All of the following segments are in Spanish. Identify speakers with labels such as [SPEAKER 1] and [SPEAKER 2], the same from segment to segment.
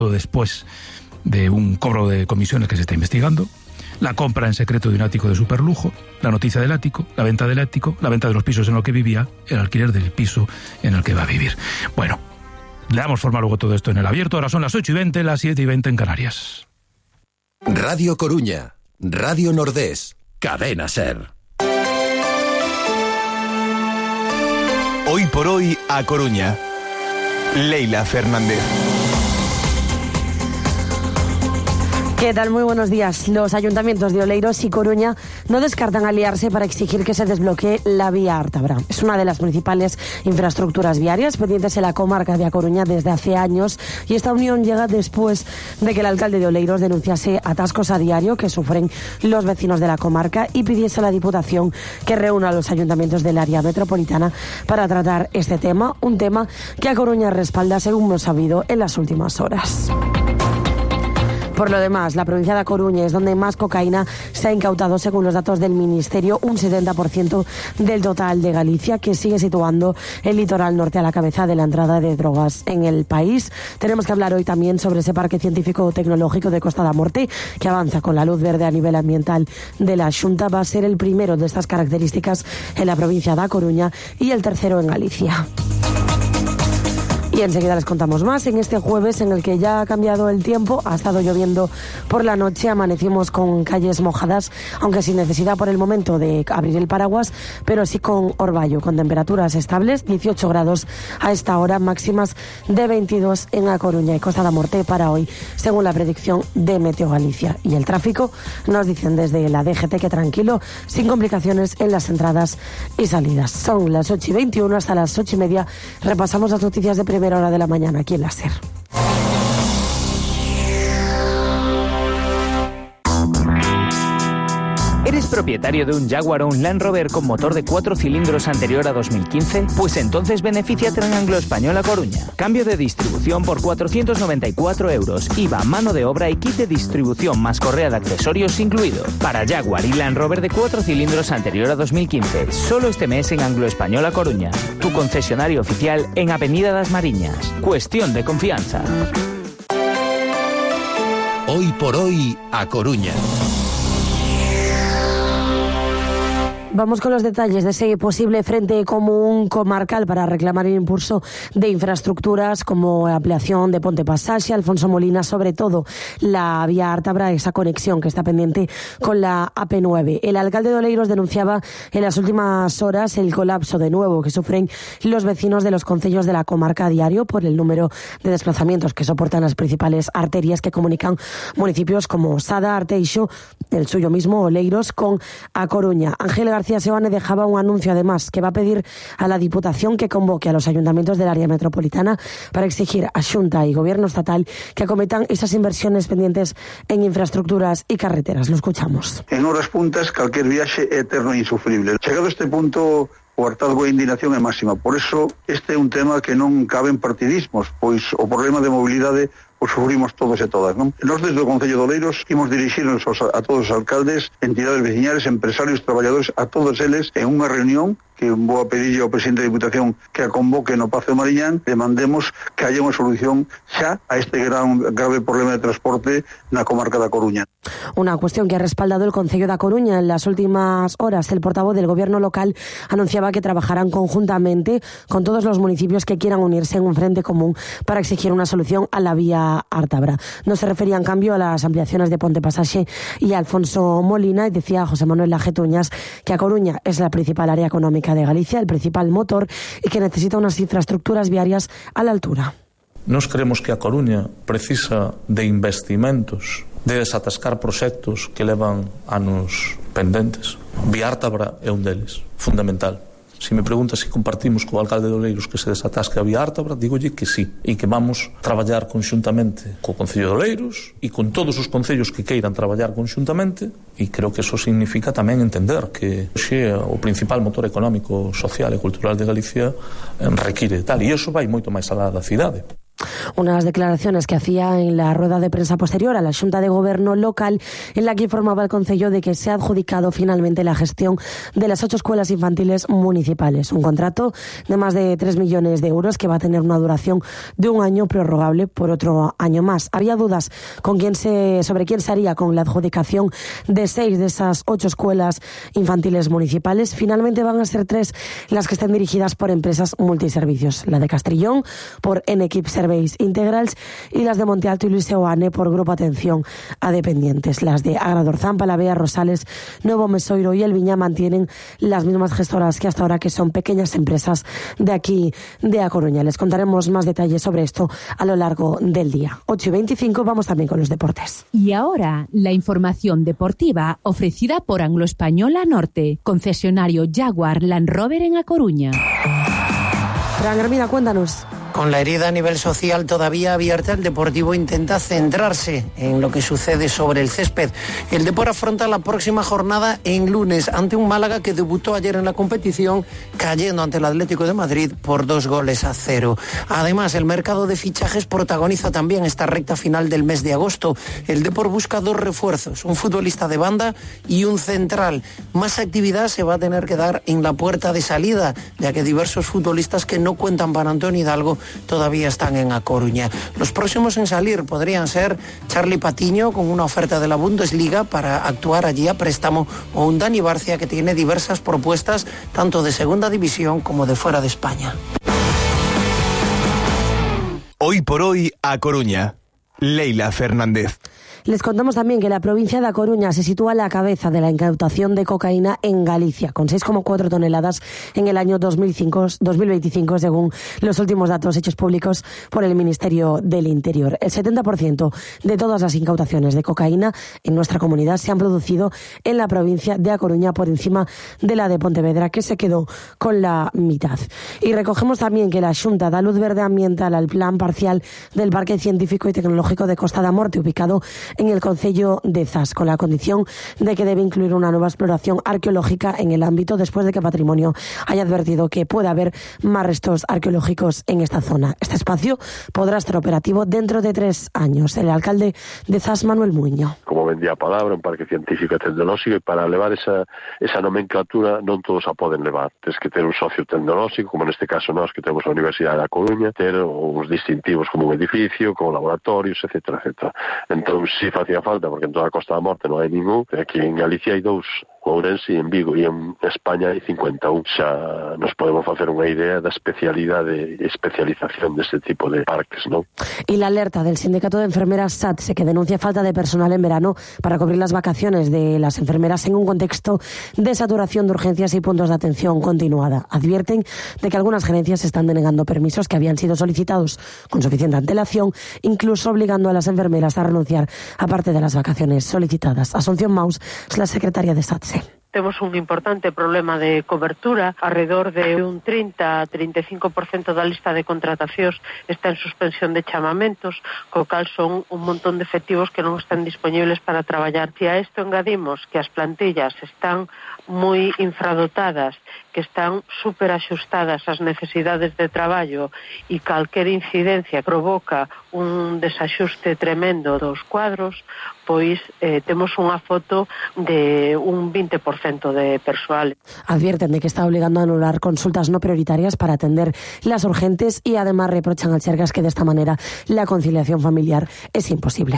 [SPEAKER 1] después de un cobro de comisiones que se está investigando, la compra en secreto de un ático de superlujo, la noticia del ático, la venta del ático, la venta de los pisos en los que vivía, el alquiler del piso en el que va a vivir. Bueno, le damos forma luego todo esto en El Abierto. Ahora son las 8:20, las 7:20 en Canarias.
[SPEAKER 2] Radio Coruña, Radio Nordés, Cadena SER.
[SPEAKER 3] Hoy por hoy a Coruña. Leila Fernández.
[SPEAKER 4] ¿Qué tal? Muy buenos días. Los ayuntamientos de Oleiros y Coruña no descartan aliarse para exigir que se desbloquee la vía Ártabra. Es una de las principales infraestructuras viarias pendientes en la comarca de A Coruña desde hace años, y esta unión llega después de que el alcalde de Oleiros denunciase atascos a diario que sufren los vecinos de la comarca y pidiese a la Diputación que reúna a los ayuntamientos del área metropolitana para tratar este tema, un tema que A Coruña respalda, según hemos sabido en las últimas horas. Por lo demás, la provincia de A Coruña es donde más cocaína se ha incautado, según los datos del Ministerio, un 70% del total de Galicia, que sigue situando el litoral norte a la cabeza de la entrada de drogas en el país. Tenemos que hablar hoy también sobre ese parque científico-tecnológico de Costa da Morte, que avanza con la luz verde a nivel ambiental de la Xunta. Va a ser el primero de estas características en la provincia de A Coruña y el tercero en Galicia. Y enseguida les contamos más. En este jueves, en el que ya ha cambiado el tiempo, ha estado lloviendo por la noche, amanecimos con calles mojadas, aunque sin necesidad por el momento de abrir el paraguas, pero sí con orvallo, con temperaturas estables, 18 grados a esta hora, máximas de 22 en A Coruña y Costa da Morte para hoy, según la predicción de Meteo Galicia. Y el tráfico, nos dicen desde la DGT que tranquilo, sin complicaciones en las entradas y salidas. Son las 8:21, hasta las 8:30 repasamos las noticias de primera hora de la mañana aquí en la SER.
[SPEAKER 5] ¿Eres propietario de un Jaguar o un Land Rover con motor de 4 cilindros anterior a 2015? Pues entonces benefíciate en Anglo-Español A Coruña. Cambio de distribución por 494 euros, IVA, mano de obra y kit de distribución más correa de accesorios incluido. Para Jaguar y Land Rover de 4 cilindros anterior a 2015. Solo este mes en Anglo-Español A Coruña. Tu concesionario oficial en Avenida das Mariñas. Cuestión de confianza.
[SPEAKER 2] Hoy por hoy a Coruña.
[SPEAKER 4] Vamos con los detalles de ese posible frente común comarcal para reclamar el impulso de infraestructuras como la ampliación de Ponte Pasaxe, Alfonso Molina, sobre todo la vía Ártabra, esa conexión que está pendiente con la AP9. El alcalde de Oleiros denunciaba en las últimas horas el colapso de nuevo que sufren los vecinos de los concellos de la comarca a diario por el número de desplazamientos que soportan las principales arterias que comunican municipios como Sada, Arteixo, el suyo mismo Oleiros, con A Coruña. Ángel García Seoane dejaba un anuncio además que va a pedir a la Diputación que convoque a los ayuntamientos del área metropolitana para exigir a Xunta y Gobierno estatal que acometan esas inversiones pendientes en infraestructuras y carreteras. Lo escuchamos.
[SPEAKER 6] En horas puntas, cualquier viaxe é eterno e insufrible. Chegado a este punto, o hartazgo e a indignación é máxima. Por eso, este é un tema que non cabe en partidismos, pois o problema de mobilidade o sufrimos todos e todas, non? Nós desde o Concello de Oleiros imos dirixirnos a todos os alcaldes, entidades veciñales, empresarios, traballadores, a todos eles en unha reunión que vou a pedirlle ao presidente da Diputación que a convoque no Pazo de Mariñán, demandemos que haya unha solución xa a este grave problema de transporte na comarca da Coruña.
[SPEAKER 4] Una cuestión que ha respaldado el Concello da Coruña. En las últimas horas, el portavoz del Gobierno local anunciaba que trabajarán conjuntamente con todos los municipios que quieran unirse en un frente común para exigir una solución a la vía Ártabra. No se refería, en cambio, a las ampliaciones de Ponte Pasaxe y Alfonso Molina, y decía José Manuel Lajetuñas que A Coruña es la principal área económica de Galicia, el principal motor, y que necesita unas infraestructuras viarias a la altura.
[SPEAKER 7] Nós creemos que A Coruña precisa de investimentos, de desatascar proxectos que levan anos pendentes. Vía Ártabra é un deles, fundamental. Se me pregunta se compartimos co alcalde de Oleiros que se desatasque a vía Ártabra, digolle que sí, e que vamos traballar conxuntamente co Concello de Oleiros e con todos os concellos que queiran traballar conxuntamente, e creo que eso significa tamén entender que xe o principal motor económico, social e cultural de Galicia require tal, e iso vai moito máis alá da cidade.
[SPEAKER 4] Unas declaraciones que hacía en la rueda de prensa posterior a la Xunta de Gobierno local, en la que informaba el Concello de que se ha adjudicado finalmente la gestión de las 8 escuelas infantiles municipales. Un contrato de más de 3 millones de euros que va a tener una duración de 1 año, prorrogable por otro año más. Había dudas sobre quién se haría con la adjudicación de 6 de esas 8 escuelas infantiles municipales. Finalmente van a ser 3 las que estén dirigidas por empresas multiservicios. La de Castrillón por Enequip Service Integrals y las de Monte Alto y Luis Seoane por Grupo Atención a Dependientes. Las de Agradorzán, Palavea, Rosales, Nuevo Mesoiro y El Viña mantienen las mismas gestoras que hasta ahora, que son pequeñas empresas de aquí de A Coruña. Les contaremos más detalles sobre esto a lo largo del día. 8:25, vamos también con los deportes.
[SPEAKER 8] Y ahora, la información deportiva ofrecida por Anglo-Española Norte, concesionario Jaguar Land Rover en A Coruña.
[SPEAKER 4] Fran Hermida, cuéntanos.
[SPEAKER 9] Con la herida a nivel social todavía abierta, el Deportivo intenta centrarse en lo que sucede sobre el césped. El Depor afronta la próxima jornada en lunes ante un Málaga que debutó ayer en la competición cayendo ante el Atlético de Madrid por 2-0. Además, el mercado de fichajes protagoniza también esta recta final del mes de agosto. El Depor busca 2 refuerzos, un futbolista de banda y un central. Más actividad se va a tener que dar en la puerta de salida, ya que diversos futbolistas que no cuentan para Antonio Hidalgo todavía están en A Coruña. Los próximos en salir podrían ser Charly Patiño, con una oferta de la Bundesliga para actuar allí a préstamo, o un Dani Barcia, que tiene diversas propuestas tanto de segunda división como de fuera de España.
[SPEAKER 3] Hoy por hoy, A Coruña. Leila Fernández.
[SPEAKER 4] Les contamos también que la provincia de A Coruña se sitúa a la cabeza de la incautación de cocaína en Galicia, con 6,4 toneladas en el año 2025, según los últimos datos hechos públicos por el Ministerio del Interior. El 70% de todas las incautaciones de cocaína en nuestra comunidad se han producido en la provincia de A Coruña, por encima de la de Pontevedra, que se quedó con la mitad. Y recogemos también que la Xunta da luz verde ambiental al plan parcial del Parque Científico y Tecnológico de Costa da Morte, ubicado en el concello de Zas, con la condición de que debe incluir una nueva exploración arqueológica en el ámbito, después de que Patrimonio haya advertido que puede haber más restos arqueológicos en esta zona. Este espacio podrá estar operativo dentro de 3 años. El alcalde de Zas, Manuel Muiño.
[SPEAKER 10] Como vendía a palabra, un parque científico e tecnolóxico, e para levar esa nomenclatura non todos a poden levar. Tens que ter un socio tecnolóxico, como neste caso nós que temos a Universidade da Coruña, ter uns distintivos como un edificio, con laboratorios, etcétera, etcétera. Entón, si facía falta, porque en toda a Costa da Morte non hai ningún, aquí en Galicia hai 2, Ourense e en Vigo, e en España hai 51. Xa nos podemos facer unha idea da especialidade e especialización deste tipo de parques, non?
[SPEAKER 4] Y la alerta del Sindicato de Enfermeras SATSE, que denuncia falta de personal en verano para cubrir las vacaciones de las enfermeras en un contexto de saturación de urgencias y puntos de atención continuada. Advierten de que algunas gerencias están denegando permisos que habían sido solicitados con suficiente antelación, incluso obligando a las enfermeras a renunciar a parte de las vacaciones solicitadas. Asunción Maus es la secretaria de SATSE.
[SPEAKER 11] Temos un importante problema de cobertura, alrededor de un 30-35% da lista de contratacións está en suspensión de chamamentos, co cal son un montón de efectivos que non están disponibles para traballar. Si a isto engadimos que as plantillas están moi infradotadas, que están superaxustadas ás necesidades de traballo, e calquer incidencia provoca un desaxuste tremendo dos cuadros, pois temos unha foto de un 20% de persoal.
[SPEAKER 4] Advierten de que está obligando a anular consultas no prioritarias para atender las urgentes, y además reprochan al Sergas que de esta manera la conciliación familiar es imposible.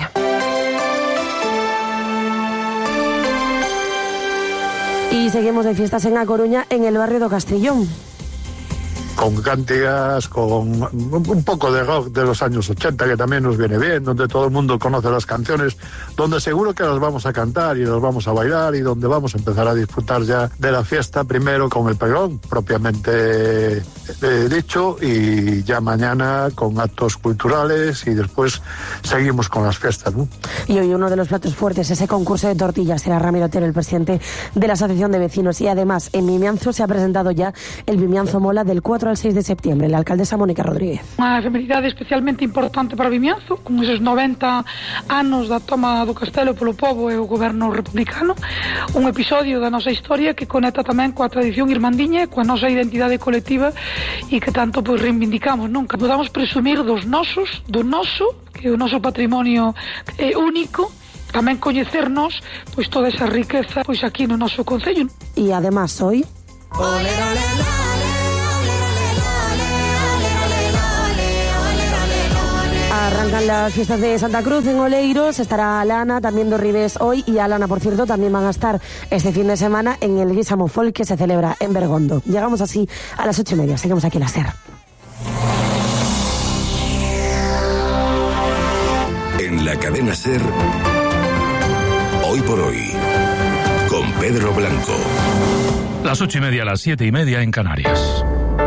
[SPEAKER 4] Y seguimos de fiestas en A Coruña, en el barrio do Castrillón.
[SPEAKER 12] Con cánticas, con un poco de rock de los años 80, que también nos viene bien, donde todo el mundo conoce las canciones, donde seguro que las vamos a cantar y las vamos a bailar, y donde vamos a empezar a disfrutar ya de la fiesta, primero con el pregón, propiamente dicho, y ya mañana con actos culturales, y después seguimos con las fiestas, ¿no?
[SPEAKER 4] Y hoy uno de los platos fuertes, ese concurso de tortillas, será Ramiro Otero, el presidente de la Asociación de Vecinos, y además en Vimianzo se ha presentado ya el Vimianzo Mola del 4 4 al 6 de septiembre. La alcaldesa Mónica Rodríguez.
[SPEAKER 13] Unha efemeridade especialmente importante para Vimianzo, con esos 90 anos da toma do castelo polo pobo e o goberno republicano. Un episodio da nosa historia que conecta tamén coa tradición irmandiña e coa nosa identidade colectiva e que tanto reivindicamos. Nunca podamos presumir dos nosos, do noso, que o noso patrimonio é único, tamén coñecernos pois toda esa riqueza pois aquí no noso concello.
[SPEAKER 4] E además hoy arrancan las fiestas de Santa Cruz en Oleiros, estará Alana, también dos Ribes hoy, y Alana, por cierto, también van a estar este fin de semana en el Guisamo Folk que se celebra en Bergondo. Llegamos así a las 8:30, seguimos aquí en la SER.
[SPEAKER 14] En la cadena SER, Hoy por Hoy, con Pedro Blanco.
[SPEAKER 1] Las 8:30, las 7:30 en Canarias.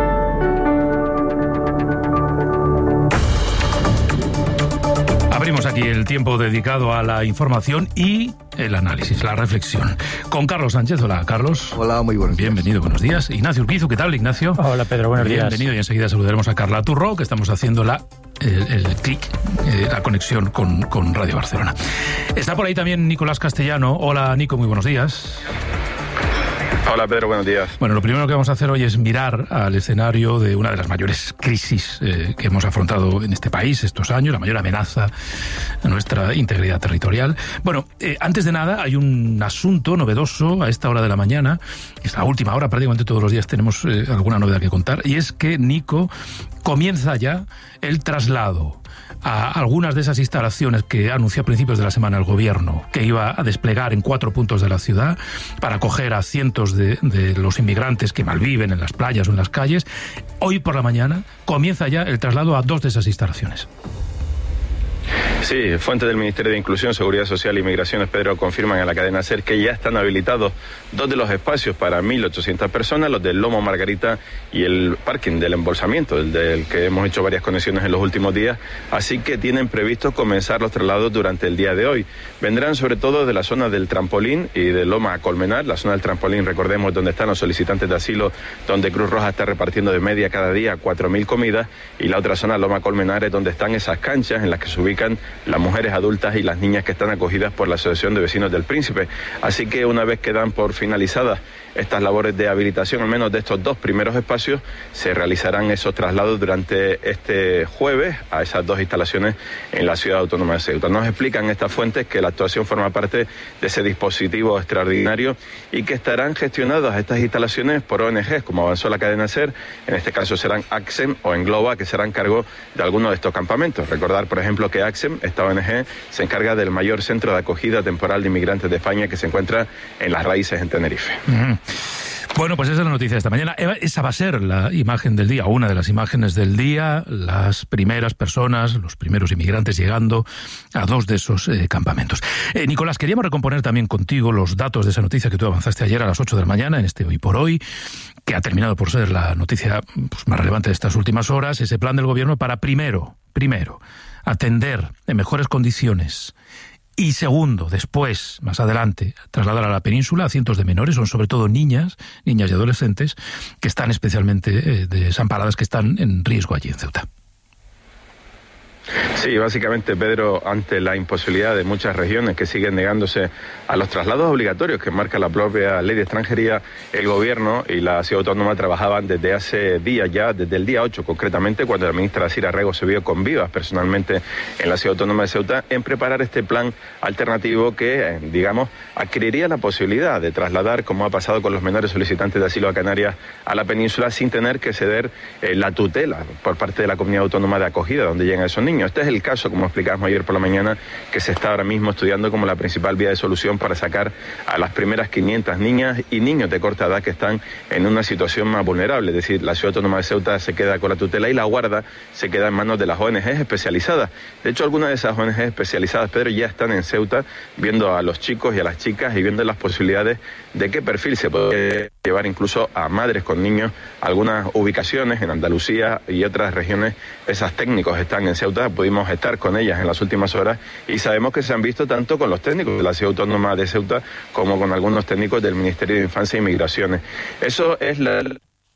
[SPEAKER 1] Abrimos aquí el tiempo dedicado a la información y el análisis, la reflexión. Con Carlos Sánchez. Hola, Carlos.
[SPEAKER 15] Hola, muy buenos días.
[SPEAKER 1] Bienvenido, buenos días. Ignacio Urquizu, ¿qué tal, Ignacio?
[SPEAKER 16] Hola, Pedro, buenos días.
[SPEAKER 1] Bienvenido, y enseguida saludaremos a Carla Turró, que estamos haciendo el clic, la conexión con Radio Barcelona. Está por ahí también Nicolás Castellano. Hola, Nico, muy buenos días.
[SPEAKER 17] Hola, Pedro, buenos días.
[SPEAKER 1] Bueno, lo primero que vamos a hacer hoy es mirar al escenario de una de las mayores crisis que hemos afrontado en este país estos años, la mayor amenaza a nuestra integridad territorial. Bueno, antes de nada, hay un asunto novedoso a esta hora de la mañana, es la última hora, prácticamente todos los días tenemos alguna novedad que contar, y es que, Nico, comienza ya el traslado a algunas de esas instalaciones que anunció a principios de la semana el gobierno, que iba a desplegar en 4 puntos de la ciudad para acoger a cientos de los inmigrantes que malviven en las playas o en las calles. Hoy por la mañana comienza ya el traslado a 2 de esas instalaciones.
[SPEAKER 17] Sí, fuentes del Ministerio de Inclusión, Seguridad Social y Migraciones, Pedro, confirman en la cadena SER que ya están habilitados 2 de los espacios para 1.800 personas, los del Lomo Margarita y el parking del embolsamiento, el del que hemos hecho varias conexiones en los últimos días, así que tienen previsto comenzar los traslados durante el día de hoy. Vendrán sobre todo de la zona del Trampolín y de Loma a Colmenar. La zona del Trampolín, recordemos, donde están los solicitantes de asilo, donde Cruz Roja está repartiendo de media cada día 4.000 comidas, y la otra zona, Loma Colmenar, es donde están esas canchas en las que se ubican las mujeres adultas y las niñas que están acogidas por la Asociación de Vecinos del Príncipe. Así que una vez que dan por finalizadas estas labores de habilitación, al menos de estos 2 primeros espacios, se realizarán esos traslados durante este jueves a esas 2 instalaciones en la Ciudad Autónoma de Ceuta. Nos explican estas fuentes que la actuación forma parte de ese dispositivo extraordinario y que estarán gestionadas estas instalaciones por ONGs, como avanzó la cadena SER. En este caso serán ACSEM o Engloba, que se harán cargo de algunos de estos campamentos. Recordar, por ejemplo, que ACSEM, esta ONG, se encarga del mayor centro de acogida temporal de inmigrantes de España, que se encuentra en Las Raíces, en Tenerife.
[SPEAKER 1] Bueno, pues esa es la noticia de esta mañana. Esa va a ser la imagen del día, una de las imágenes del día, las primeras personas, los primeros inmigrantes llegando a 2 de esos campamentos. Nicolás, queríamos recomponer también contigo los datos de esa noticia que tú avanzaste ayer a las 8 de la mañana, en este Hoy por Hoy, que ha terminado por ser la noticia más relevante de estas últimas horas, ese plan del gobierno para primero, atender en mejores condiciones y segundo, después, más adelante, trasladar a la península a cientos de menores, son sobre todo niñas y adolescentes que están especialmente desamparadas, que están en riesgo allí en Ceuta.
[SPEAKER 17] Sí, básicamente, Pedro, ante la imposibilidad de muchas regiones que siguen negándose a los traslados obligatorios que marca la propia ley de extranjería, el gobierno y la ciudad autónoma trabajaban desde hace días ya, desde el día 8 concretamente, cuando la ministra Sira Rego se vio con Vivas personalmente en la ciudad autónoma de Ceuta, en preparar este plan alternativo que, digamos, adquiriría la posibilidad de trasladar, como ha pasado con los menores solicitantes de asilo a Canarias, a la península sin tener que ceder la tutela por parte de la comunidad autónoma de acogida donde llegan esos niños. Este es el caso, como explicábamos ayer por la mañana, que se está ahora mismo estudiando como la principal vía de solución para sacar a las primeras 500 niñas y niños de corta edad que están en una situación más vulnerable. Es decir, la ciudad autónoma de Ceuta se queda con la tutela y la guarda se queda en manos de las ONGs especializadas. De hecho, algunas de esas ONGs especializadas, Pedro, ya están en Ceuta viendo a los chicos y a las chicas y viendo las posibilidades de qué perfil se puede llevar incluso a madres con niños. Algunas ubicaciones en Andalucía y otras regiones, esas técnicos están en Ceuta, pudimos estar con ellas en las últimas horas y sabemos que se han visto tanto con los técnicos de la ciudad autónoma de Ceuta como con algunos técnicos del Ministerio de Infancia y Migraciones. Eso es la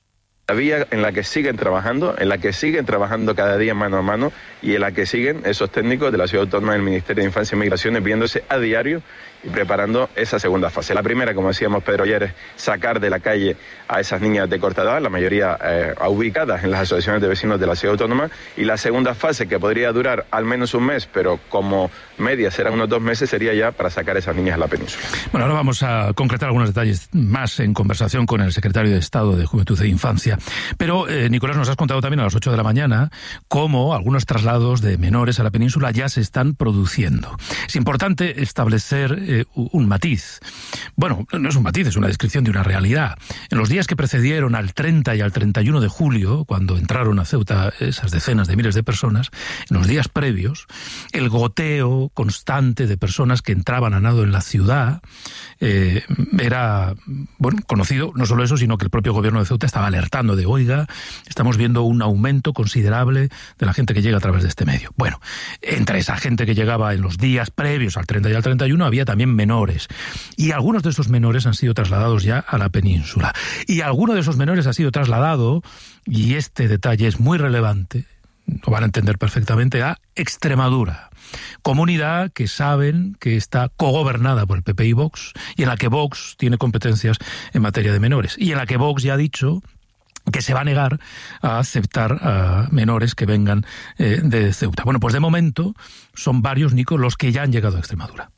[SPEAKER 17] la vía en la que siguen trabajando cada día mano a mano y en la que siguen esos técnicos de la Ciudad Autónoma del Ministerio de Infancia y Migraciones viéndose a diario y preparando esa segunda fase. La primera, como decíamos Pedro ayer, es sacar de la calle a esas niñas de corta edad, la mayoría ubicadas en las asociaciones de vecinos de la Ciudad Autónoma, y la segunda fase, que podría durar al menos un mes, pero como media serán unos 2 meses, sería ya para sacar a esas niñas a la península.
[SPEAKER 1] Bueno, ahora vamos a concretar algunos detalles más en conversación con el secretario de Estado de Juventud e Infancia. Pero, Nicolás, nos has contado también a las 8 de la mañana cómo algunos traslados de menores a la península ya se están produciendo. Es importante establecer un matiz. Bueno, no es un matiz, es una descripción de una realidad. En los días que precedieron al 30 y al 31 de julio, cuando entraron a Ceuta esas decenas de miles de personas, en los días previos, el goteo constante de personas que entraban a nado en la ciudad era, bueno, conocido. No solo eso, sino que el propio gobierno de Ceuta estaba alertando de, oiga, estamos viendo un aumento considerable de la gente que llega a través de este medio. Bueno, entre esa gente que llegaba en los días previos al 30 y al 31 había también menores. Y algunos de esos menores han sido trasladados ya a la península. Y alguno de esos menores ha sido trasladado, y este detalle es muy relevante, lo van a entender perfectamente, a Extremadura. Comunidad que saben que está cogobernada por el PP y Vox, y en la que Vox tiene competencias en materia de menores. Y en la que Vox ya ha dicho que se va a negar a aceptar a menores que vengan de Ceuta. Bueno, pues de momento son varios, Nico, los que ya han llegado a Extremadura.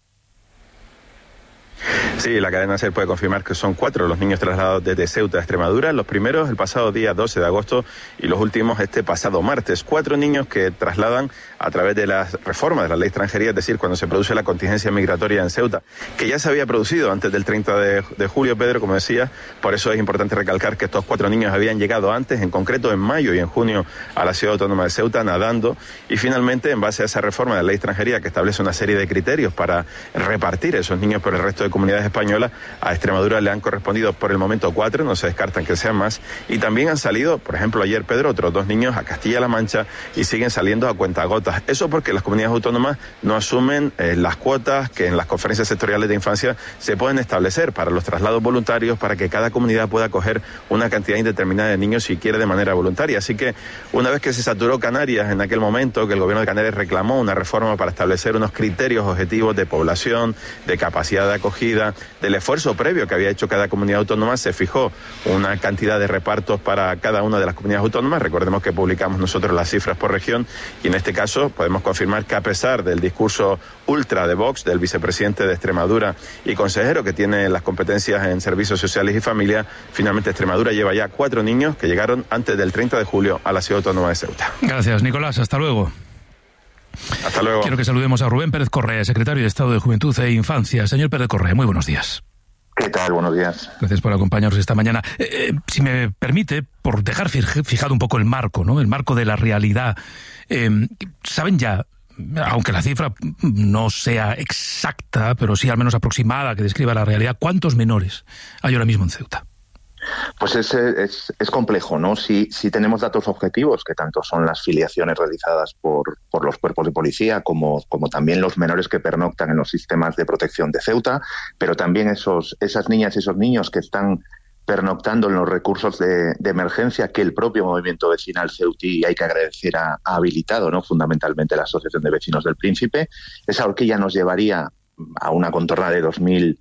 [SPEAKER 17] Sí, la cadena SER puede confirmar que son 4 los niños trasladados desde Ceuta a Extremadura, los primeros el pasado día 12 de agosto y los últimos este pasado martes. 4 niños que trasladan a través de las reformas de la ley de extranjería, es decir, cuando se produce la contingencia migratoria en Ceuta, que ya se había producido antes del 30 de julio, Pedro, como decía. Por eso es importante recalcar que estos 4 niños habían llegado antes, en concreto en mayo y en junio, a la Ciudad Autónoma de Ceuta, nadando, y finalmente, en base a esa reforma de la ley de extranjería que establece una serie de criterios para repartir esos niños por el resto de comunidades españolas, a Extremadura le han correspondido por el momento 4, no se descartan que sean más, y también han salido, por ejemplo ayer, Pedro, otros 2 niños a Castilla-La Mancha y siguen saliendo a cuentagotas. Eso porque las comunidades autónomas no asumen las cuotas que en las conferencias sectoriales de infancia se pueden establecer para los traslados voluntarios, para que cada comunidad pueda acoger una cantidad indeterminada de niños si quiere de manera voluntaria. Así que una vez que se saturó Canarias en aquel momento, que el gobierno de Canarias reclamó una reforma para establecer unos criterios objetivos de población, de capacidad de acogida, del esfuerzo previo que había hecho cada comunidad autónoma, se fijó una cantidad de repartos para cada una de las comunidades autónomas. Recordemos que publicamos nosotros las cifras por región y en este caso podemos confirmar que a pesar del discurso ultra de Vox, del vicepresidente de Extremadura y consejero que tiene las competencias en servicios sociales y familia, finalmente Extremadura lleva ya 4 niños que llegaron antes del 30 de julio a la Ciudad Autónoma de Ceuta.
[SPEAKER 1] Gracias, Nicolás. Hasta luego.
[SPEAKER 17] Hasta luego.
[SPEAKER 1] Quiero que saludemos a Rubén Pérez Correa, secretario de Estado de Juventud e Infancia. Señor Pérez Correa, muy buenos días.
[SPEAKER 15] ¿Qué tal? Buenos días.
[SPEAKER 1] Gracias por acompañarnos esta mañana. Si me permite, por dejar fijado un poco el marco, ¿no? El marco de la realidad. ¿Saben ya, aunque la cifra no sea exacta, pero sí al menos aproximada, que describa la realidad, cuántos menores hay ahora mismo en Ceuta?
[SPEAKER 15] Pues es complejo, ¿no? Si tenemos datos objetivos, que tanto son las filiaciones realizadas por los cuerpos de policía, como también los menores que pernoctan en los sistemas de protección de Ceuta, pero también esas niñas y esos niños que están pernoctando en los recursos de emergencia que el propio movimiento vecinal ceutí, hay que agradecer, ha habilitado, ¿no? Fundamentalmente la Asociación de Vecinos del Príncipe. Esa horquilla nos llevaría a una contorna de 2.400,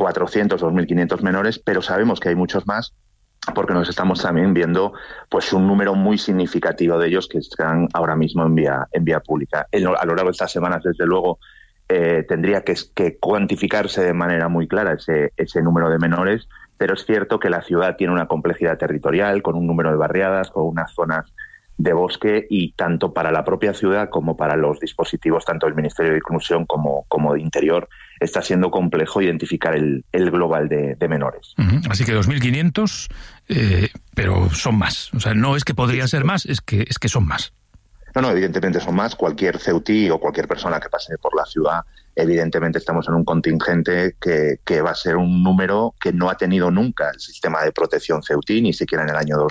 [SPEAKER 15] 2.500 menores, pero sabemos que hay muchos más porque nos estamos también viendo pues un número muy significativo de ellos que están ahora mismo en vía pública. A lo largo de estas semanas, desde luego, tendría que cuantificarse de manera muy clara ese número de menores, pero es cierto que la ciudad tiene una complejidad territorial, con un número de barriadas, con unas zonas de bosque, y tanto para la propia ciudad como para los dispositivos, tanto del Ministerio de Inclusión como de Interior, está siendo complejo identificar el global de menores.
[SPEAKER 1] Así que 2.500, pero son más. O sea, no es que podrían ser más, es que son más.
[SPEAKER 15] No, evidentemente son más. Cualquier ceutí o cualquier persona que pase por la ciudad evidentemente estamos en un contingente que va a ser un número que no ha tenido nunca el sistema de protección ceutí, ni siquiera en el año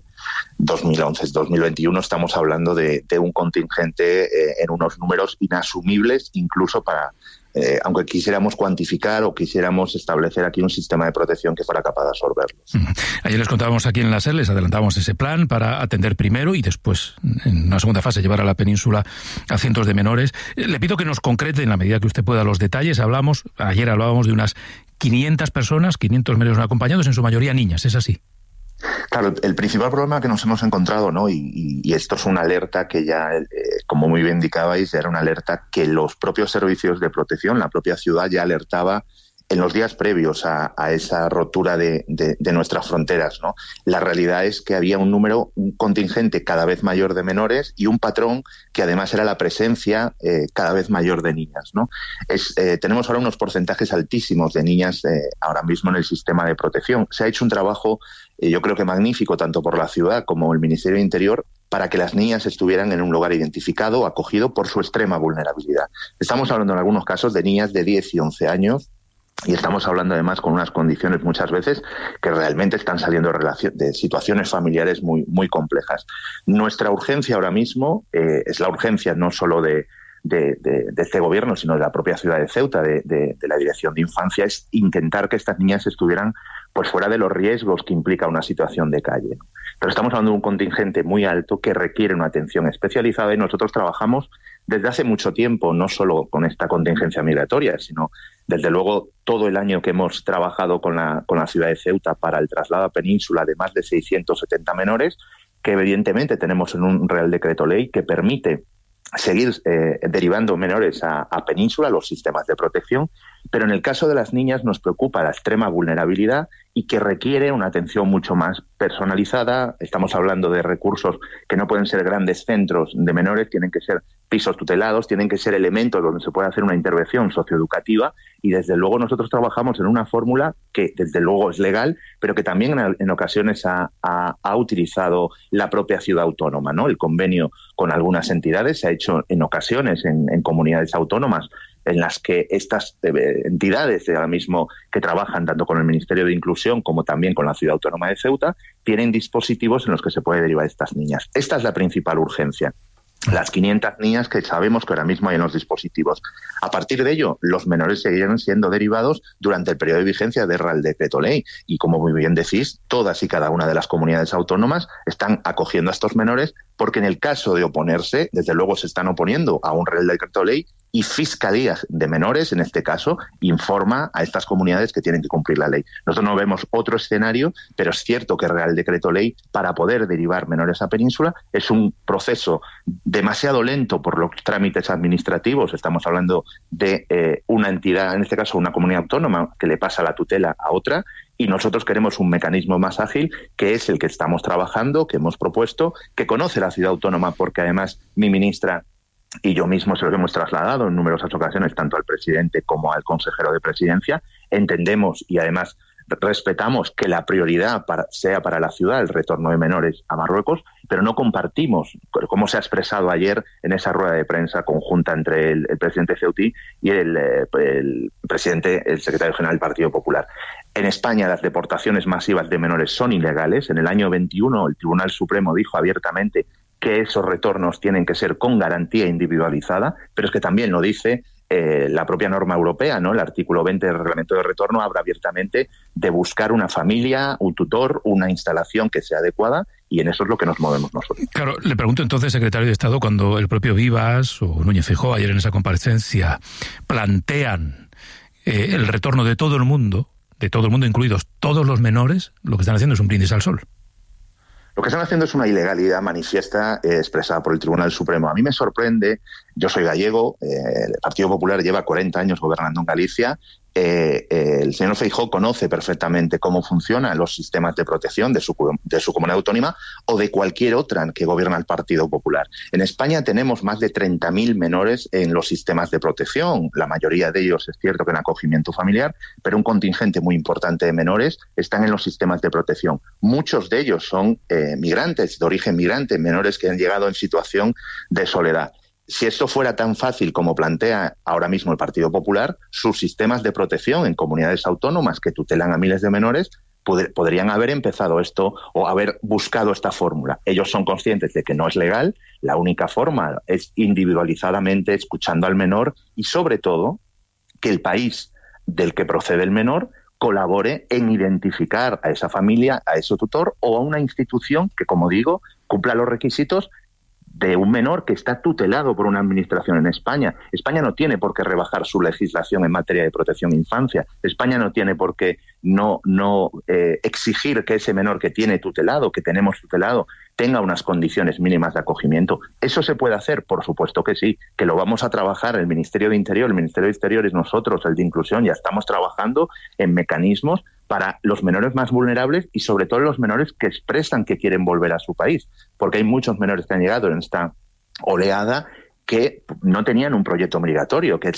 [SPEAKER 15] 2011-2021 estamos hablando de un contingente en unos números inasumibles, incluso para... aunque quisiéramos cuantificar o quisiéramos establecer aquí un sistema de protección que fuera capaz de absorberlos.
[SPEAKER 1] Ayer les contábamos aquí en la SER, les adelantábamos ese plan para atender primero y después, en una segunda fase, llevar a la península a cientos de menores. Le pido que nos concrete, en la medida que usted pueda, los detalles. Ayer hablábamos de unas 500 personas, 500 menores no acompañados, en su mayoría niñas, ¿es así?
[SPEAKER 15] Claro, el principal problema que nos hemos encontrado, ¿no? Y esto es una alerta que ya, como muy bien indicabais, era una alerta que los propios servicios de protección, la propia ciudad ya alertaba en los días previos a esa rotura de nuestras fronteras, ¿no? La realidad es que había un contingente cada vez mayor de menores y un patrón que además era la presencia cada vez mayor de niñas, ¿no? Tenemos ahora unos porcentajes altísimos de niñas ahora mismo en el sistema de protección. Se ha hecho un trabajo, yo creo que magnífico, tanto por la ciudad como el Ministerio de Interior, para que las niñas estuvieran en un lugar identificado, acogido por su extrema vulnerabilidad. Estamos hablando en algunos casos de niñas de 10 y 11 años, y estamos hablando además con unas condiciones muchas veces que realmente están saliendo de situaciones familiares muy, muy complejas. Nuestra urgencia ahora mismo es la urgencia no solo de este gobierno, sino de la propia ciudad de Ceuta, de la Dirección de Infancia, es intentar que estas niñas estuvieran pues fuera de los riesgos que implica una situación de calle, ¿no? Pero estamos hablando de un contingente muy alto que requiere una atención especializada y nosotros trabajamos desde hace mucho tiempo, no solo con esta contingencia migratoria, sino desde luego todo el año que hemos trabajado con la ciudad de Ceuta para el traslado a península de más de 670 menores, que evidentemente tenemos en un Real Decreto Ley que permite seguir derivando menores a península, los sistemas de protección, pero en el caso de las niñas nos preocupa la extrema vulnerabilidad y que requiere una atención mucho más personalizada. Estamos hablando de recursos que no pueden ser grandes centros de menores, tienen que ser pisos tutelados, tienen que ser elementos donde se pueda hacer una intervención socioeducativa y desde luego nosotros trabajamos en una fórmula que desde luego es legal, pero que también en ocasiones ha utilizado la propia ciudad autónoma, ¿no? El convenio con algunas entidades se ha hecho en ocasiones en comunidades autónomas en las que estas entidades ahora mismo que trabajan tanto con el Ministerio de Inclusión como también con la Ciudad Autónoma de Ceuta tienen dispositivos en los que se puede derivar estas niñas. Esta es la principal urgencia. Las 500 niñas que sabemos que ahora mismo hay en los dispositivos. A partir de ello, los menores seguirán siendo derivados durante el periodo de vigencia del Real Decreto Ley. Y como muy bien decís, todas y cada una de las comunidades autónomas están acogiendo a estos menores porque en el caso de oponerse, desde luego se están oponiendo a un Real Decreto Ley y Fiscalía de Menores, en este caso, informa a estas comunidades que tienen que cumplir la ley. Nosotros no vemos otro escenario, pero es cierto que el Real Decreto Ley, para poder derivar menores a península, es un proceso demasiado lento por los trámites administrativos. Estamos hablando de una entidad, en este caso una comunidad autónoma, que le pasa la tutela a otra, y nosotros queremos un mecanismo más ágil, que es el que estamos trabajando, que hemos propuesto, que conoce la ciudad autónoma, porque además mi ministra y yo mismo se lo hemos trasladado en numerosas ocasiones tanto al presidente como al consejero de presidencia. Entendemos y además respetamos que la prioridad sea para la ciudad el retorno de menores a Marruecos, pero no compartimos, como se ha expresado ayer en esa rueda de prensa conjunta entre el presidente ceutí y el secretario general del Partido Popular. En España las deportaciones masivas de menores son ilegales. En el año 21 el Tribunal Supremo dijo abiertamente que esos retornos tienen que ser con garantía individualizada, pero es que también lo dice la propia norma europea, ¿no? El artículo 20 del Reglamento de Retorno habla abiertamente de buscar una familia, un tutor, una instalación que sea adecuada, y en eso es lo que nos movemos nosotros.
[SPEAKER 1] Claro, le pregunto entonces, secretario de Estado, cuando el propio Vivas o Núñez Feijóo ayer en esa comparecencia plantean el retorno de todo el mundo, incluidos todos los menores, lo que están haciendo es un brindis al sol.
[SPEAKER 15] Lo que están haciendo es una ilegalidad manifiesta expresada por el Tribunal Supremo. A mí me sorprende, yo soy gallego, el Partido Popular lleva 40 años gobernando en Galicia, el señor Feijóo conoce perfectamente cómo funcionan los sistemas de protección de su comunidad autónoma o de cualquier otra que gobierna el Partido Popular. En España tenemos más de 30.000 menores en los sistemas de protección. La mayoría de ellos es cierto que en acogimiento familiar, pero un contingente muy importante de menores están en los sistemas de protección. Muchos de ellos son migrantes, de origen migrante, menores que han llegado en situación de soledad. si esto fuera tan fácil como plantea ahora mismo el Partido Popular, sus sistemas de protección en comunidades autónomas que tutelan a miles de menores podrían haber empezado esto o haber buscado esta fórmula. Ellos son conscientes de que no es legal, la única forma es individualizadamente escuchando al menor y, sobre todo, que el país del que procede el menor colabore en identificar a esa familia, a ese tutor o a una institución que, como digo, cumpla los requisitos de un menor que está tutelado por una administración en España. España no tiene por qué rebajar su legislación en materia de protección de infancia. España no tiene por qué no exigir que ese menor que tiene tutelado, que tenemos tutelado, tenga unas condiciones mínimas de acogimiento. ¿Eso se puede hacer? Por supuesto que sí, que lo vamos a trabajar el Ministerio de Interior, el Ministerio de Exteriores, nosotros, el de Inclusión, ya estamos trabajando en mecanismos para los menores más vulnerables y sobre todo los menores que expresan que quieren volver a su país, porque hay muchos menores que han llegado en esta oleada que no tenían un proyecto migratorio, que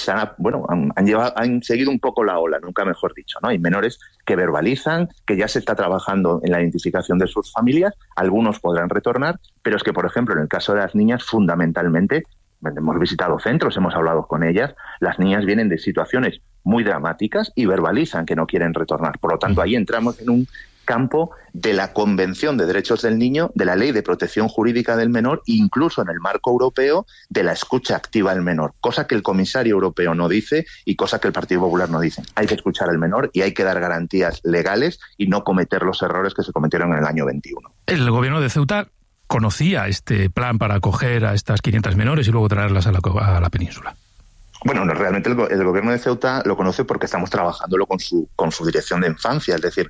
[SPEAKER 15] han seguido un poco la ola, nunca mejor dicho, ¿no? Hay menores que verbalizan, que ya se está trabajando en la identificación de sus familias, algunos podrán retornar, pero es que, por ejemplo, en el caso de las niñas, fundamentalmente, hemos visitado centros, hemos hablado con ellas, las niñas vienen de situaciones muy dramáticas y verbalizan que no quieren retornar. Por lo tanto, ahí entramos en un campo de la Convención de Derechos del Niño, de la Ley de Protección Jurídica del Menor e incluso en el marco europeo de la escucha activa del menor, cosa que el comisario europeo no dice y cosa que el Partido Popular no dice. Hay que escuchar al menor y hay que dar garantías legales y no cometer los errores que se cometieron en el año 21.
[SPEAKER 1] El gobierno de Ceuta conocía este plan para acoger a estas 500 menores y luego traerlas a la península.
[SPEAKER 15] Bueno, realmente el gobierno de Ceuta lo conoce porque estamos trabajándolo con su dirección de infancia. Es decir,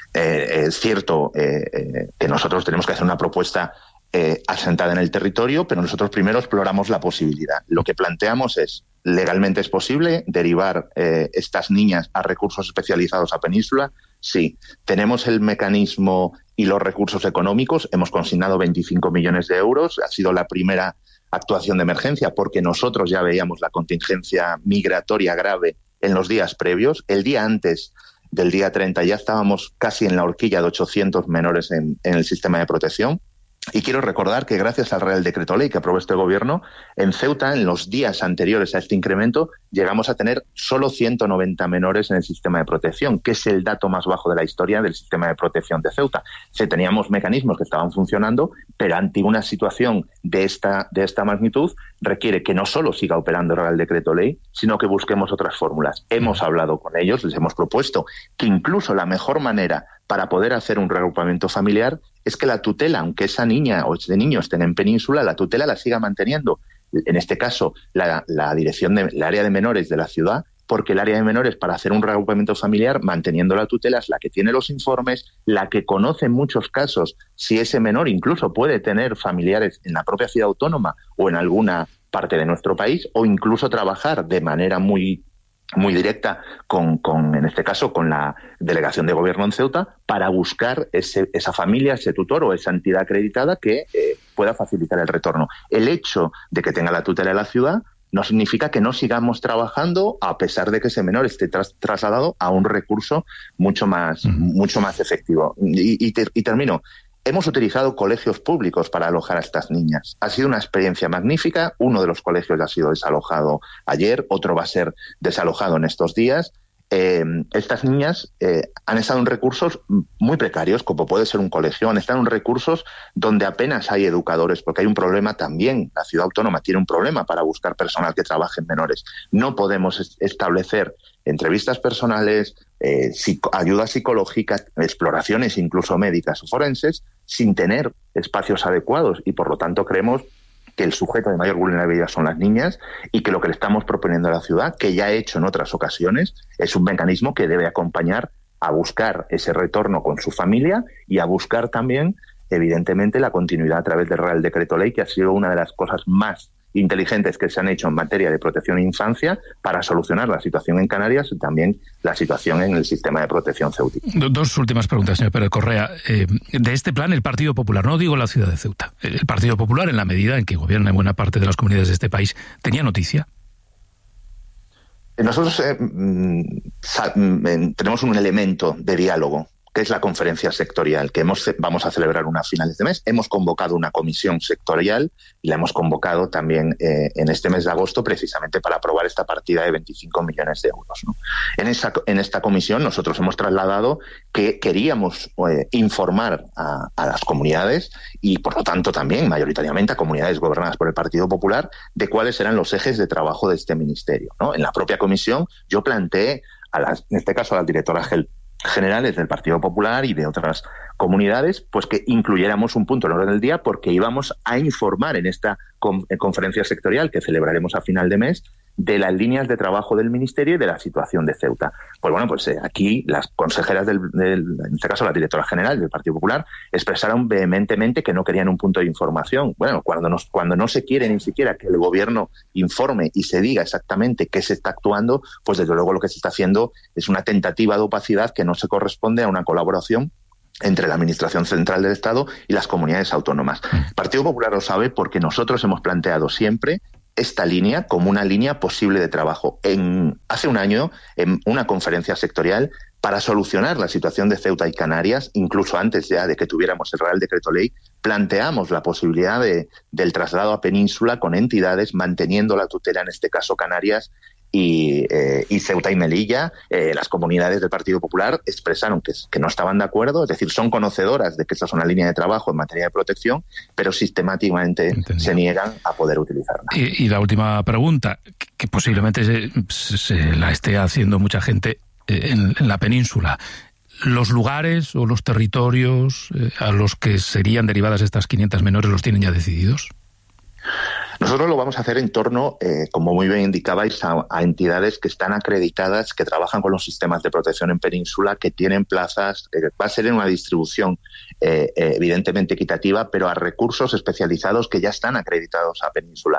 [SPEAKER 15] es cierto que nosotros tenemos que hacer una propuesta asentada en el territorio, pero nosotros primero exploramos la posibilidad. Lo que planteamos es, ¿legalmente es posible derivar estas niñas a recursos especializados a península? Sí. ¿Tenemos el mecanismo y los recursos económicos? Hemos consignado 25 millones de euros. Ha sido la primera actuación de emergencia porque nosotros ya veíamos la contingencia migratoria grave en los días previos. El día antes del día 30 ya estábamos casi en la horquilla de 800 menores en el sistema de protección. Y quiero recordar que gracias al Real Decreto Ley que aprobó este gobierno, en Ceuta, en los días anteriores a este incremento, llegamos a tener solo 190 menores en el sistema de protección, que es el dato más bajo de la historia del sistema de protección de Ceuta. Teníamos mecanismos que estaban funcionando, pero ante una situación de esta magnitud requiere que no solo siga operando el Real Decreto Ley, sino que busquemos otras fórmulas. Hemos hablado con ellos, les hemos propuesto que incluso la mejor manera para poder hacer un reagrupamiento familiar es que la tutela, aunque esa niña o ese niño estén en península, la tutela la siga manteniendo. En este caso, la dirección del área de menores de la ciudad, porque el área de menores para hacer un reagrupamiento familiar, manteniendo la tutela, es la que tiene los informes, la que conoce en muchos casos si ese menor incluso puede tener familiares en la propia ciudad autónoma o en alguna parte de nuestro país, o incluso trabajar de manera muy directa en este caso, con la delegación de gobierno en Ceuta para buscar esa familia, ese tutor o esa entidad acreditada que pueda facilitar el retorno. El hecho de que tenga la tutela de la ciudad no significa que no sigamos trabajando a pesar de que ese menor esté trasladado a un recurso mucho más efectivo. Y termino. Hemos utilizado colegios públicos para alojar a estas niñas. Ha sido una experiencia magnífica. Uno de los colegios ha sido desalojado ayer, otro va a ser desalojado en estos días. Estas niñas han estado en recursos muy precarios, como puede ser un colegio, han estado en recursos donde apenas hay educadores, porque hay un problema también. La ciudad autónoma tiene un problema para buscar personal que trabaje en menores. No podemos establecer entrevistas personales, ayuda psicológica, exploraciones incluso médicas o forenses, sin tener espacios adecuados, y por lo tanto creemos que el sujeto de mayor vulnerabilidad son las niñas y que lo que le estamos proponiendo a la ciudad, que ya ha hecho en otras ocasiones, es un mecanismo que debe acompañar a buscar ese retorno con su familia y a buscar también, evidentemente, la continuidad a través del Real Decreto Ley, que ha sido una de las cosas más inteligentes que se han hecho en materia de protección de infancia para solucionar la situación en Canarias y también la situación en el sistema de protección ceutí.
[SPEAKER 1] Dos últimas preguntas, señor Pérez Correa. De este plan, el Partido Popular, no digo la ciudad de Ceuta, el Partido Popular, en la medida en que gobierna en buena parte de las comunidades de este país, ¿tenía noticia?
[SPEAKER 15] Nosotros tenemos un elemento de diálogo que es la conferencia sectorial, que vamos a celebrar a finales de mes. Hemos convocado una comisión sectorial y la hemos convocado también en este mes de agosto, precisamente para aprobar esta partida de 25 millones de euros, ¿no? En esta comisión nosotros hemos trasladado que queríamos informar a las comunidades y, por lo tanto, también mayoritariamente a comunidades gobernadas por el Partido Popular de cuáles eran los ejes de trabajo de este ministerio, ¿no? En la propia comisión yo planteé, en este caso a las directoras generales del Partido Popular y de otras comunidades, pues que incluyéramos un punto en orden del día, porque íbamos a informar en esta conferencia sectorial que celebraremos a final de mes de las líneas de trabajo del Ministerio y de la situación de Ceuta. Pues bueno, pues aquí las consejeras en este caso la directora general del Partido Popular, expresaron vehementemente que no querían un punto de información. Bueno, cuando no se quiere ni siquiera que el gobierno informe y se diga exactamente qué se está actuando, pues desde luego lo que se está haciendo es una tentativa de opacidad que no se corresponde a una colaboración entre la Administración Central del Estado y las comunidades autónomas. El Partido Popular lo sabe porque nosotros hemos planteado siempre esta línea como una línea posible de trabajo. Hace un año, en una conferencia sectorial, para solucionar la situación de Ceuta y Canarias, incluso antes ya de que tuviéramos el Real Decreto Ley, planteamos la posibilidad del traslado a Península con entidades manteniendo la tutela, en este caso Canarias y Ceuta y Melilla. Las comunidades del Partido Popular expresaron que no estaban de acuerdo, es decir, son conocedoras de que esta es una línea de trabajo en materia de protección, pero sistemáticamente se niegan a poder utilizarla.
[SPEAKER 1] Y la última pregunta, que posiblemente se la esté haciendo mucha gente en la península. ¿Los lugares o los territorios a los que serían derivadas estas 500 menores los tienen ya decididos?
[SPEAKER 15] Nosotros lo vamos a hacer en torno, como muy bien indicabais, a entidades que están acreditadas, que trabajan con los sistemas de protección en Península, que tienen plazas. Va a ser en una distribución evidentemente equitativa, pero a recursos especializados que ya están acreditados a Península.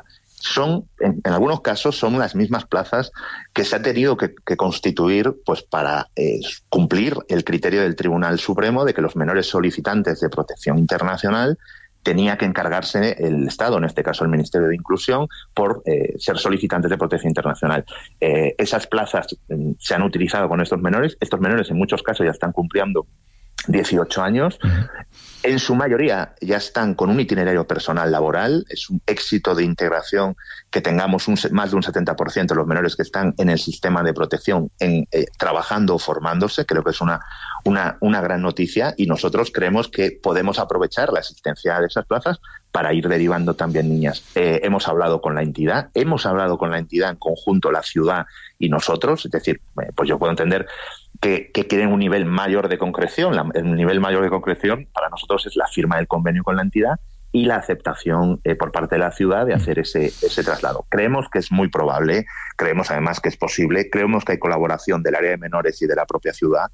[SPEAKER 15] En algunos casos son las mismas plazas que se ha tenido que constituir pues para cumplir el criterio del Tribunal Supremo de que los menores solicitantes de protección internacional tenía que encargarse el Estado, en este caso el Ministerio de Inclusión, por ser solicitantes de protección internacional. Esas plazas se han utilizado con estos menores. Estos menores en muchos casos ya están cumpliendo 18 años. En su mayoría ya están con un itinerario personal laboral. Es un éxito de integración que tengamos más de un 70% de los menores que están en el sistema de protección trabajando o formándose. Creo que es una gran noticia, y nosotros creemos que podemos aprovechar la existencia de esas plazas para ir derivando también niñas. Hemos hablado con la entidad en conjunto, la ciudad y nosotros. Es decir, pues yo puedo entender que quieren un nivel mayor de concreción. El nivel mayor de concreción para nosotros es la firma del convenio con la entidad y la aceptación por parte de la ciudad de hacer ese traslado. Creemos que es muy probable, creemos además que es posible, creemos que hay colaboración del área de menores y de la propia ciudad,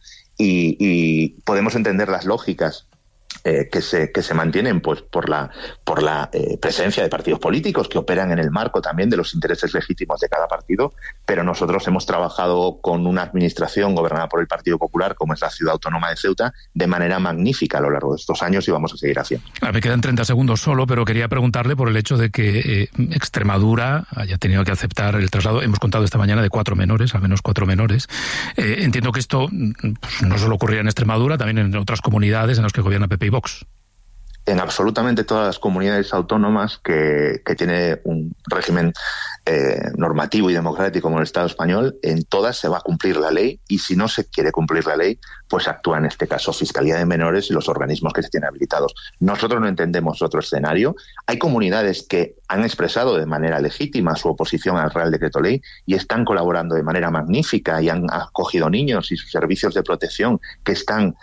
[SPEAKER 15] y podemos entender las lógicas que se mantienen pues por la presencia de partidos políticos que operan en el marco también de los intereses legítimos de cada partido, pero nosotros hemos trabajado con una administración gobernada por el Partido Popular, como es la Ciudad Autónoma de Ceuta, de manera magnífica a lo largo de estos años, y vamos a seguir haciendo. Me
[SPEAKER 1] quedan 30 segundos solo, pero quería preguntarle por el hecho de que Extremadura haya tenido que aceptar el traslado. Hemos contado esta mañana de 4 menores, al menos 4 menores. Entiendo que esto pues, no solo ocurría en Extremadura, también en otras comunidades en las que gobierna PP y Vox.
[SPEAKER 15] En absolutamente todas las comunidades autónomas que tiene un régimen normativo y democrático como el Estado español, en todas se va a cumplir la ley, y si no se quiere cumplir la ley, pues actúa en este caso Fiscalía de Menores y los organismos que se tienen habilitados. Nosotros no entendemos otro escenario. Hay comunidades que han expresado de manera legítima su oposición al Real Decreto Ley y están colaborando de manera magnífica y han acogido niños y sus servicios de protección que están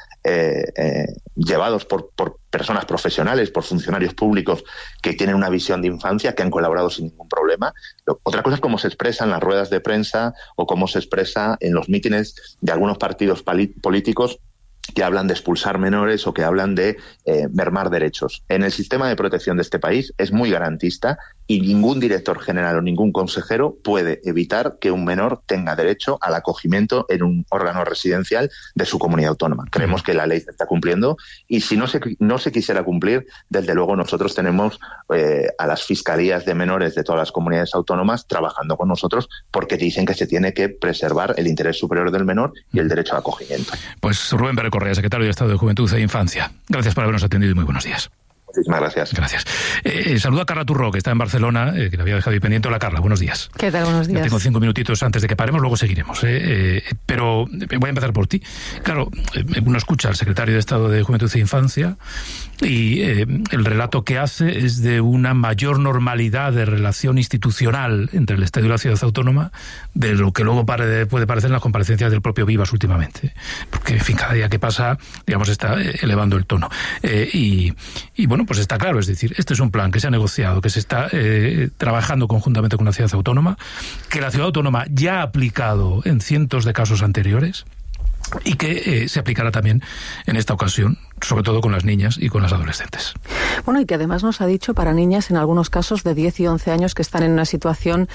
[SPEAKER 15] llevados por personas profesionales, por funcionarios públicos que tienen una visión de infancia, que han colaborado sin ningún problema. Otra cosa es cómo se expresa en las ruedas de prensa o cómo se expresa en los mítines de algunos partidos políticos que hablan de expulsar menores o que hablan de mermar derechos. En el sistema de protección de este país es muy garantista y ningún director general o ningún consejero puede evitar que un menor tenga derecho al acogimiento en un órgano residencial de su comunidad autónoma. Creemos que la ley se está cumpliendo y si no se quisiera cumplir, desde luego nosotros tenemos a las fiscalías de menores de todas las comunidades autónomas trabajando con nosotros porque dicen que se tiene que preservar el interés superior del menor y el derecho al acogimiento.
[SPEAKER 1] Pues Rubén Pérez Correa, secretario de Estado de Juventud e Infancia. Gracias por habernos atendido y muy buenos días.
[SPEAKER 15] Muchísimas gracias.
[SPEAKER 1] Gracias. Saludo a Carla Turró, que está en Barcelona, que le había dejado ahí pendiente. Hola, Carla, buenos días.
[SPEAKER 16] ¿Qué tal? Buenos días.
[SPEAKER 1] Ya tengo 5 minutitos antes de que paremos, luego seguiremos. Pero voy a empezar por ti. Claro, uno escucha al secretario de Estado de Juventud e Infancia y el relato que hace es de una mayor normalidad de relación institucional entre el Estado y la ciudad autónoma de lo que luego puede parecer en las comparecencias del propio Vivas últimamente. Porque, en fin, cada día que pasa, digamos, está elevando el tono. Y bueno, pues está claro, es decir, este es un plan que se ha negociado, que se está trabajando conjuntamente con la ciudad autónoma, que la ciudad autónoma ya ha aplicado en cientos de casos anteriores y que se aplicará también en esta ocasión, sobre todo con las niñas y con las adolescentes.
[SPEAKER 16] Bueno, y que además nos ha dicho para niñas en algunos casos de 10 y 11 años que están en una situación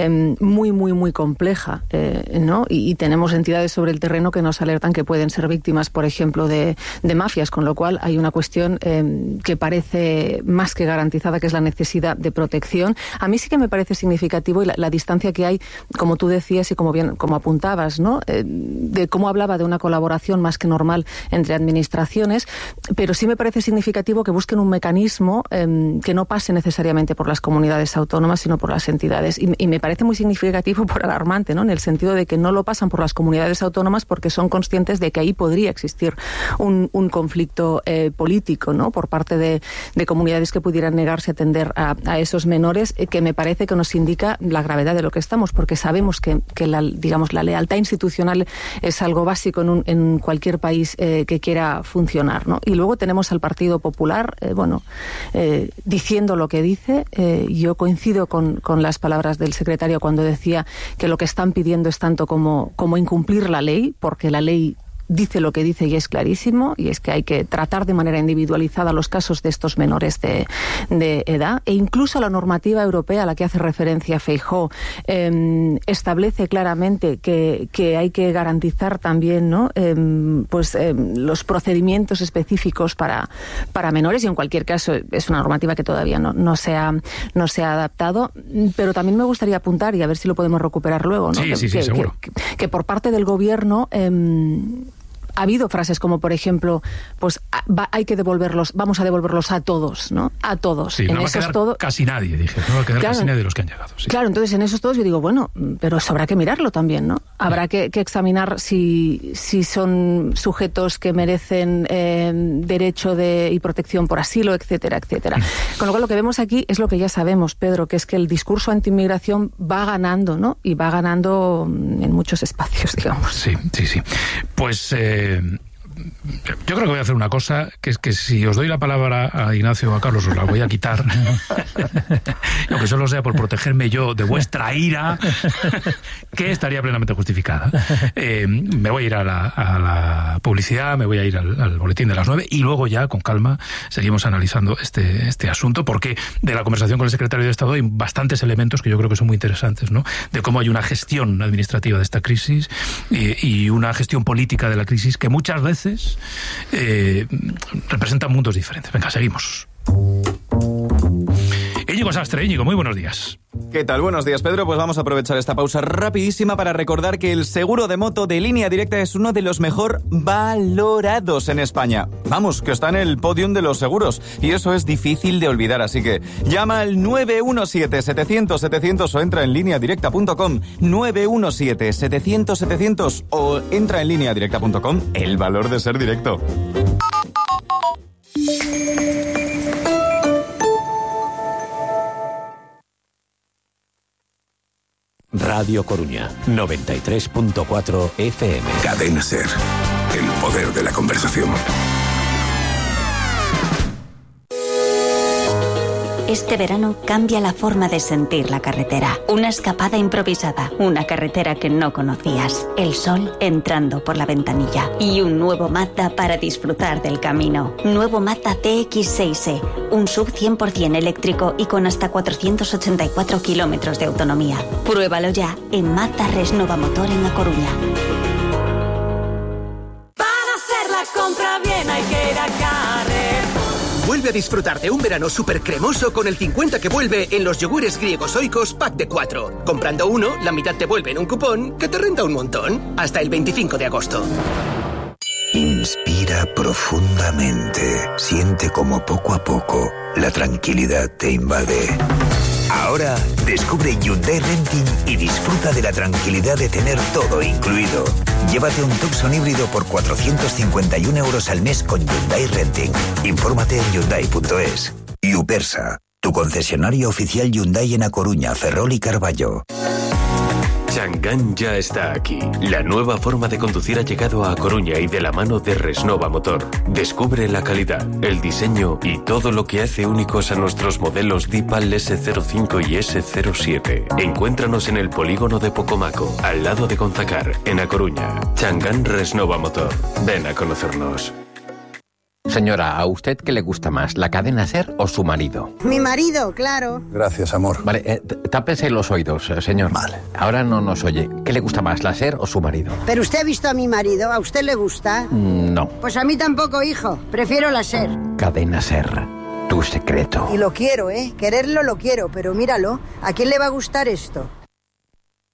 [SPEAKER 16] muy, muy, muy compleja, ¿no? Y tenemos entidades sobre el terreno que nos alertan que pueden ser víctimas, por ejemplo, de mafias, con lo cual hay una cuestión que parece más que garantizada, que es la necesidad de protección. A mí sí que me parece significativo y la distancia que hay, como tú decías y como apuntabas, ¿no? De cómo hablaba de una colaboración más que normal entre administraciones, pero sí me parece significativo que busquen un mecanismo que no pase necesariamente por las comunidades autónomas, sino por las entidades. Y me parece muy significativo por alarmante, ¿no? En el sentido de que no lo pasan por las comunidades autónomas porque son conscientes de que ahí podría existir un conflicto político, ¿no? Por parte de comunidades que pudieran negarse a atender a esos menores, que me parece que nos indica la gravedad de lo que estamos, porque sabemos que la lealtad institucional es algo básico en cualquier país que quiera funcionar, ¿no? Y luego tenemos al Partido Popular, diciendo lo que dice. Yo coincido con las palabras del secretario cuando decía que lo que están pidiendo es tanto como incumplir la ley, porque la ley dice lo que dice y es clarísimo, y es que hay que tratar de manera individualizada los casos de estos menores de edad, e incluso la normativa europea a la que hace referencia Feijóo establece claramente que hay que garantizar también, ¿no? Los procedimientos específicos para menores, y en cualquier caso es una normativa que todavía no se ha adaptado, pero también me gustaría apuntar, y a ver si lo podemos recuperar luego, ¿no?
[SPEAKER 1] Sí, seguro.
[SPEAKER 16] Que por parte del gobierno ha habido frases como, por ejemplo, pues hay que devolverlos, vamos a devolverlos a todos, ¿no? A todos.
[SPEAKER 1] Sí, no va a quedar casi nadie, dije. No va a quedar casi nadie de los que han llegado. Sí.
[SPEAKER 16] Claro, entonces en esos todos yo digo, bueno, pero eso habrá que mirarlo también, ¿no? Habrá que examinar si son sujetos que merecen derecho y protección por asilo, etcétera, etcétera. Con lo cual lo que vemos aquí es lo que ya sabemos, Pedro, que es que el discurso anti-inmigración va ganando, ¿no? Y va ganando en muchos espacios, digamos.
[SPEAKER 1] Sí. Pues yo creo que voy a hacer una cosa, que es que si os doy la palabra a Ignacio o a Carlos, os la voy a quitar. Aunque solo sea por protegerme yo de vuestra ira, que estaría plenamente justificada. Me voy a ir a la publicidad, me voy a ir al boletín de las 9 y luego ya, con calma, seguimos analizando este asunto, porque de la conversación con el secretario de Estado hay bastantes elementos que yo creo que son muy interesantes, ¿no? De cómo hay una gestión administrativa de esta crisis y una gestión política de la crisis que muchas veces representan mundos diferentes. Venga, seguimos. Íñigo Sastre. Íñigo, muy buenos días.
[SPEAKER 18] ¿Qué tal? Buenos días, Pedro. Pues vamos a aprovechar esta pausa rapidísima para recordar que el seguro de moto de Línea Directa es uno de los mejor valorados en España. Vamos, que está en el podium de los seguros. Y eso es difícil de olvidar, así que llama al 917-700-700 o entra en lineadirecta.com. 917-700-700 o entra en lineadirecta.com. El valor de ser directo.
[SPEAKER 2] Radio Coruña, 93.4 FM.
[SPEAKER 14] Cadena SER, el poder de la conversación.
[SPEAKER 19] Este verano cambia la forma de sentir la carretera. Una escapada improvisada, una carretera que no conocías, el sol entrando por la ventanilla y un nuevo Mazda para disfrutar del camino. Nuevo Mazda CX-6e, un SUV 100% eléctrico y con hasta 484 kilómetros de autonomía. Pruébalo ya en Mazda Resnova Motor en A Coruña.
[SPEAKER 20] Para hacer la compra bien hay que ir a Carrefour. Vuelve a disfrutar de un verano súper cremoso con el 50 que vuelve en los yogures griegos Oikos pack de 4. Comprando uno, la mitad te vuelve en un cupón que te renta un montón. Hasta el 25 de agosto.
[SPEAKER 21] Inspira profundamente. Siente como poco a poco la tranquilidad te invade. Ahora descubre Hyundai Renting y disfruta de la tranquilidad de tener todo incluido. Llévate un Tucson híbrido por 451 euros al mes con Hyundai Renting. Infórmate en Hyundai.es. Yupersa, tu concesionario oficial Hyundai en A Coruña, Ferrol y Carballo.
[SPEAKER 22] Chang'an ya está aquí. La nueva forma de conducir ha llegado a Coruña y de la mano de Resnova Motor. Descubre la calidad, el diseño y todo lo que hace únicos a nuestros modelos Deepal S05 y S07. Encuéntranos en el polígono de Pocomaco, al lado de Gonzacar, en A Coruña. Chang'an Resnova Motor. Ven a conocernos.
[SPEAKER 23] Señora, ¿a usted qué le gusta más, la cadena SER o su marido?
[SPEAKER 24] Mi marido, claro.
[SPEAKER 23] Gracias, amor. Vale, tápese los oídos, señor. Vale. Ahora no nos oye. ¿Qué le gusta más, la SER o su marido?
[SPEAKER 24] ¿Pero usted ha visto a mi marido? ¿A usted le gusta?
[SPEAKER 23] No.
[SPEAKER 24] Pues a mí tampoco, hijo. Prefiero la SER.
[SPEAKER 23] Cadena SER, tu secreto.
[SPEAKER 24] Y lo quiero, ¿eh? Quererlo lo quiero, pero míralo. ¿A quién le va a gustar esto?